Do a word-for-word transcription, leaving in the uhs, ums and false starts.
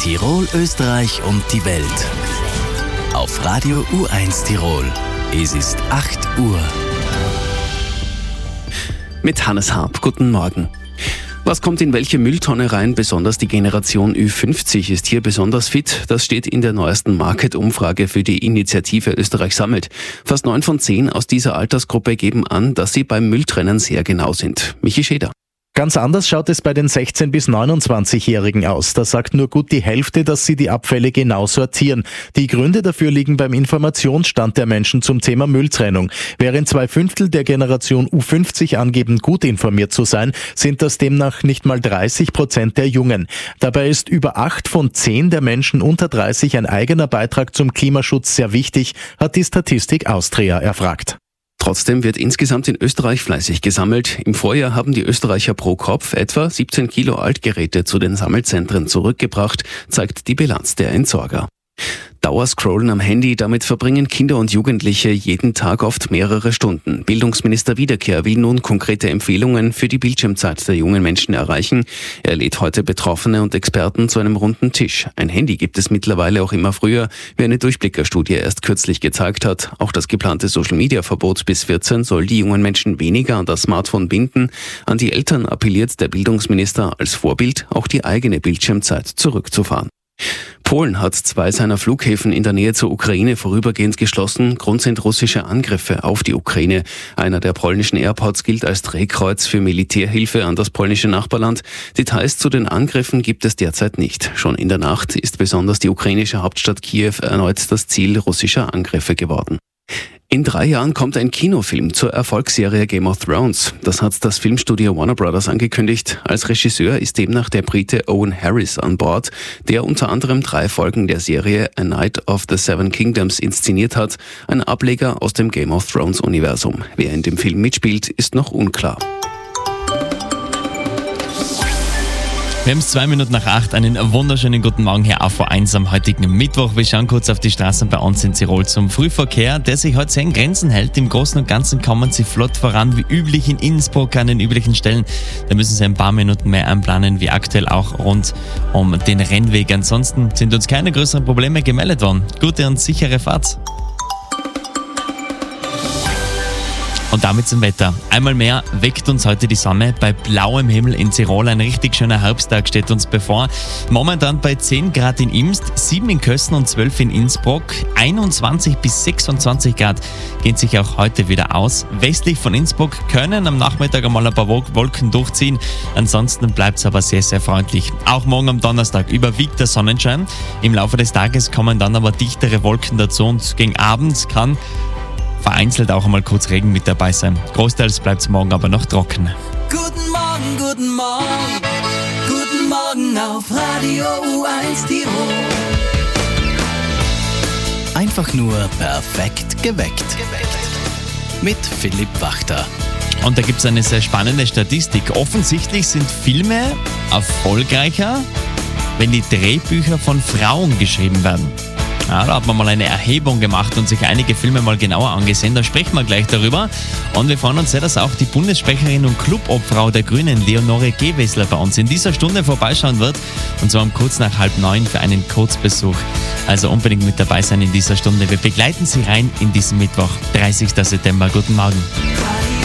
Tirol, Österreich und die Welt. Auf Radio U eins Tirol. Es ist acht Uhr. Mit Hannes Harp. Guten Morgen. Was kommt in welche Mülltonne rein? Besonders die Generation Ü fünfzig ist hier besonders fit. Das steht in der neuesten Market-Umfrage für die Initiative Österreich sammelt. Fast neun von zehn aus dieser Altersgruppe geben an, dass sie beim Mülltrennen sehr genau sind. Michi Scheder. Ganz anders schaut es bei den sechzehn- bis neunundzwanzigjährigen aus. Da sagt nur gut die Hälfte, dass sie die Abfälle genau sortieren. Die Gründe dafür liegen beim Informationsstand der Menschen zum Thema Mülltrennung. Während zwei Fünftel der Generation U fünfzig angeben, gut informiert zu sein, sind das demnach nicht mal dreißig Prozent der Jungen. Dabei ist über acht von zehn der Menschen unter dreißig ein eigener Beitrag zum Klimaschutz sehr wichtig, hat die Statistik Austria erfragt. Trotzdem wird insgesamt in Österreich fleißig gesammelt. Im Vorjahr haben die Österreicher pro Kopf etwa siebzehn Kilo Altgeräte zu den Sammelzentren zurückgebracht, zeigt die Bilanz der Entsorger. Dauerscrollen am Handy, damit verbringen Kinder und Jugendliche jeden Tag oft mehrere Stunden. Bildungsminister Wiederkehr will nun konkrete Empfehlungen für die Bildschirmzeit der jungen Menschen erreichen. Er lädt heute Betroffene und Experten zu einem runden Tisch. Ein Handy gibt es mittlerweile auch immer früher, wie eine Durchblickerstudie erst kürzlich gezeigt hat. Auch das geplante Social-Media-Verbot bis vierzehn soll die jungen Menschen weniger an das Smartphone binden. An die Eltern appelliert der Bildungsminister als Vorbild, auch die eigene Bildschirmzeit zurückzufahren. Polen hat zwei seiner Flughäfen in der Nähe zur Ukraine vorübergehend geschlossen. Grund sind russische Angriffe auf die Ukraine. Einer der polnischen Airports gilt als Drehkreuz für Militärhilfe an das polnische Nachbarland. Details zu den Angriffen gibt es derzeit nicht. Schon in der Nacht ist besonders die ukrainische Hauptstadt Kiew erneut das Ziel russischer Angriffe geworden. In drei Jahren kommt ein Kinofilm zur Erfolgsserie Game of Thrones. Das hat das Filmstudio Warner Brothers angekündigt. Als Regisseur ist demnach der Brite Owen Harris an Bord, der unter anderem drei Folgen der Serie A Night of the Seven Kingdoms inszeniert hat, ein Ableger aus dem Game of Thrones Universum. Wer in dem Film mitspielt, ist noch unklar. Wir haben es zwei Minuten nach acht. Einen wunderschönen guten Morgen hier auf U eins am heutigen Mittwoch. Wir schauen kurz auf die Straßen bei uns in Tirol zum Frühverkehr, der sich heute sehr in Grenzen hält. Im Großen und Ganzen kommen sie flott voran, wie üblich in Innsbruck an den üblichen Stellen. Da müssen sie ein paar Minuten mehr einplanen, wie aktuell auch rund um den Rennweg. Ansonsten sind uns keine größeren Probleme gemeldet worden. Gute und sichere Fahrt. Und damit zum Wetter. Einmal mehr weckt uns heute die Sonne bei blauem Himmel in Tirol. Ein richtig schöner Herbsttag steht uns bevor. Momentan bei zehn Grad in Imst, sieben in Kösen und zwölf in Innsbruck. einundzwanzig bis sechsundzwanzig Grad gehen sich auch heute wieder aus. Westlich von Innsbruck können am Nachmittag einmal ein paar Wolken durchziehen. Ansonsten bleibt es aber sehr, sehr freundlich. Auch morgen am Donnerstag überwiegt der Sonnenschein. Im Laufe des Tages kommen dann aber dichtere Wolken dazu und gegen Abend kann vereinzelt auch einmal kurz Regen mit dabei sein. Großteils bleibt es morgen aber noch trocken. Guten Morgen, guten Morgen, guten Morgen auf Radio U eins Tirol. Einfach nur perfekt geweckt. Mit Philipp Wachter. Und da gibt es eine sehr spannende Statistik. Offensichtlich sind Filme erfolgreicher, wenn die Drehbücher von Frauen geschrieben werden. Ja, da hat man mal eine Erhebung gemacht und sich einige Filme mal genauer angesehen. Da sprechen wir gleich darüber. Und wir freuen uns sehr, dass auch die Bundessprecherin und Clubobfrau der Grünen, Leonore Gewessler, bei uns in dieser Stunde vorbeischauen wird. Und zwar um kurz nach halb neun für einen Kurzbesuch. Also unbedingt mit dabei sein in dieser Stunde. Wir begleiten Sie rein in diesen Mittwoch, dreißigsten September. Guten Morgen.